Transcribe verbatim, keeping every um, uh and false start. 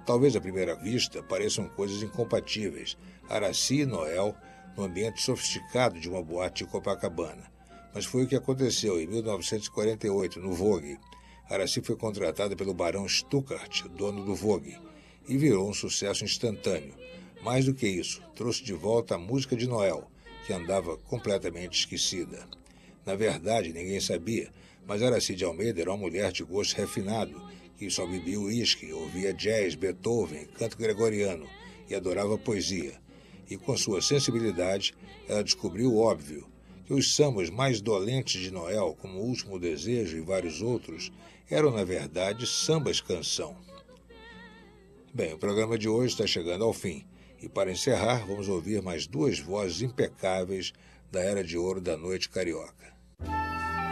Talvez à primeira vista pareçam coisas incompatíveis, Araci e Noel no ambiente sofisticado de uma boate de Copacabana. Mas foi o que aconteceu em mil novecentos e quarenta e oito, no Vogue. Araci foi contratada pelo barão Stuckart, dono do Vogue, e virou um sucesso instantâneo. Mais do que isso, trouxe de volta a música de Noel, que andava completamente esquecida. Na verdade, ninguém sabia, mas Araci de Almeida era uma mulher de gosto refinado, que só bebia uísque, ouvia jazz, Beethoven, canto gregoriano e adorava poesia. E com sua sensibilidade, ela descobriu o óbvio, que os sambas mais dolentes de Noel, como O Último Desejo e vários outros, eram, na verdade, sambas-canção. Bem, o programa de hoje está chegando ao fim, e para encerrar, vamos ouvir mais duas vozes impecáveis da Era de Ouro da Noite Carioca.